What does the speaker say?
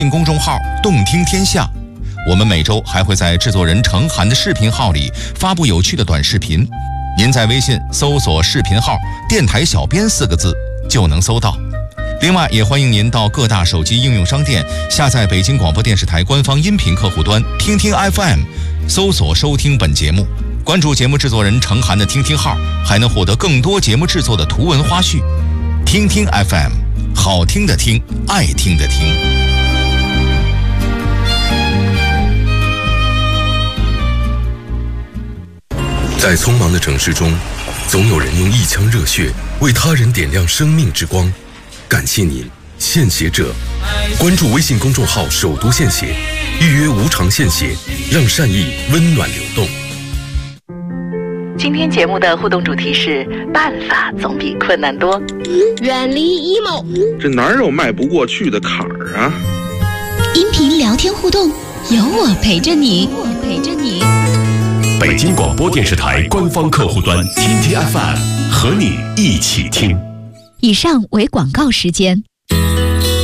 公众号动听天下。我们每周还会在制作人程涵的视频号里发布有趣的短视频，您在微信搜索视频号电台小编4个字就能搜到。另外也欢迎您到各大手机应用商店下载北京广播电视台官方音频客户端听听 FM， 搜索收听本节目。关注节目制作人程涵的听听号，还能获得更多节目制作的图文花絮。听听 FM， 好听的听，爱听的听。 在匆忙的城市中，总有人用一腔热血为他人点亮生命之光。感谢您，献血者！关注微信公众号首都献血，预约无偿献血，让善意温暖流动。 今天节目的互动主题是办法总比困难多。 远离 emo， 这哪有迈不过去的坎儿啊？ 音频聊天互动，有我陪着你。 北京广播电视台官方客户端听听 FM， 和你一起听。 以上为广告时间。